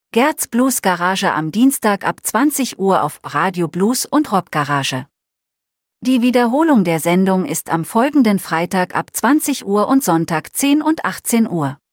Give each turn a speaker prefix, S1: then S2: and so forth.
S1: Gerds Blues Garage am Dienstag ab 20 Uhr auf Radio Blues und Rock Garage. Die Wiederholung der Sendung ist am folgenden Freitag ab 20 Uhr und Sonntag 10 und 18 Uhr.